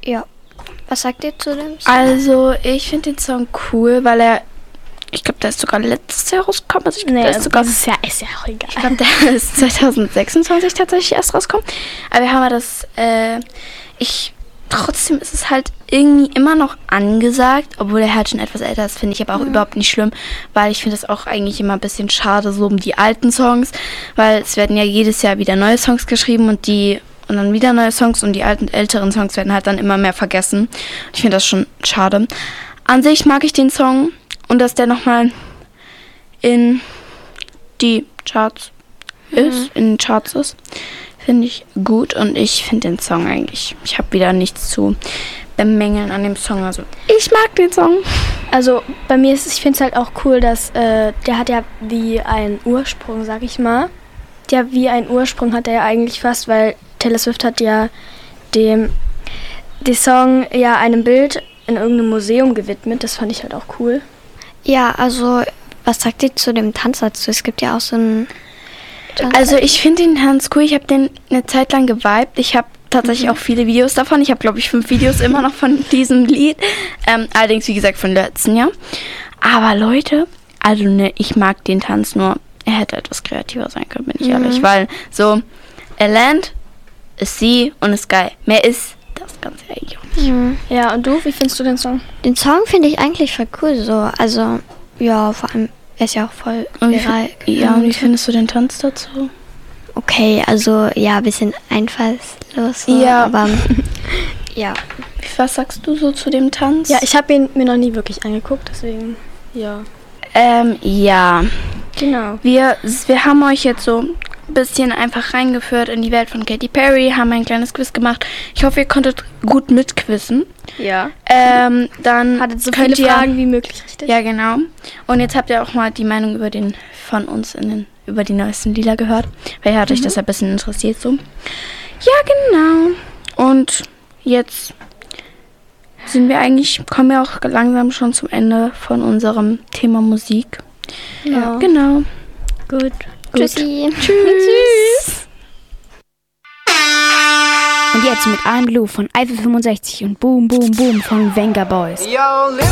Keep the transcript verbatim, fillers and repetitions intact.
Ja. Was sagt ihr zu dem Song? Also, ich finde den Song cool, weil er, ich glaube, der ist sogar letztes Jahr rausgekommen. Also ich glaub, Nee, der ist sogar, dieses Jahr ist ja auch egal. ich glaube, der ist zwanzig sechsundzwanzig tatsächlich erst rausgekommen. Aber wir haben ja das, äh, ich, trotzdem ist es halt irgendwie immer noch angesagt, obwohl er halt schon etwas älter ist, finde ich aber auch mhm. überhaupt nicht schlimm, weil ich finde es auch eigentlich immer ein bisschen schade, so um die alten Songs, weil es werden ja jedes Jahr wieder neue Songs geschrieben und die und dann wieder neue Songs und die alten, älteren Songs werden halt dann immer mehr vergessen. Ich finde das schon schade. An sich mag ich den Song und dass der nochmal in die Charts mhm. ist, in den Charts ist, finde ich gut und ich finde den Song eigentlich, ich habe wieder nichts zu bemängeln an dem Song. Also ich mag den Song. Also bei mir ist es, ich finde es halt auch cool, dass äh, der hat ja wie einen Ursprung, sag ich mal. Ja, wie einen Ursprung hat er ja eigentlich fast, weil Taylor Swift hat ja dem den Song ja einem Bild in irgendeinem Museum gewidmet. Das fand ich halt auch cool. Ja, also was sagt ihr zu dem Tanz dazu? Es gibt ja auch so einen Tanz. Also ich finde den Tanz cool. Ich habe den eine Zeit lang geweibt. Ich habe tatsächlich mhm. auch viele Videos davon. Ich habe, glaube ich, fünf Videos immer noch von diesem Lied. Ähm, allerdings, wie gesagt, von letzten Jahr. Aber Leute, also ne, ich mag den Tanz nur. Er hätte etwas kreativer sein können, bin ich mhm. ehrlich. Weil so, er lernt, ist sie und ist geil. Mehr ist das Ganze eigentlich auch nicht. Mhm. Ja, und du, wie findest du den Song? Den Song finde ich eigentlich voll cool so. Also, ja, vor allem, er ist ja auch voll viral. Ja, und wie findest du den Tanz dazu? Okay, also, ja, ein bisschen einfallslos. So, ja. Aber, ja. Was sagst du so zu dem Tanz? Ja, ich habe ihn mir noch nie wirklich angeguckt, deswegen, ja. Ähm, ja. Genau. Wir, wir haben euch jetzt so ein bisschen einfach reingeführt in die Welt von Katy Perry, haben ein kleines Quiz gemacht. Ich hoffe, ihr konntet gut mitquizzen. Ja. Ähm, dann hattet so könnt viele ihr, Fragen wie möglich, richtig? Ja, genau. Und jetzt habt ihr auch mal die Meinung über den von uns in den, über die neuesten Lieder gehört. Weil ihr hat mhm. euch das ein bisschen interessiert so. Ja, genau. Und jetzt sind wir eigentlich, kommen wir auch langsam schon zum Ende von unserem Thema Musik. Ja. Genau. Gut. Gut. Tschüssi. Tschüss. Tschüss. Und jetzt mit I'm Blue von Eiffel fünfundsechzig und Boom Boom Boom von Venga Boys. Yo,